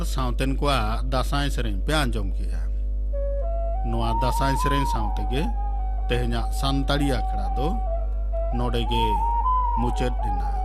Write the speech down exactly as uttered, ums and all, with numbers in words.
साउतेन को दासाई सेरें पे आंजम किया नोआ दासाई सेरें साउते के तेहना सांताड़ी आखड़ा दो नोडे के मुचेद दिना।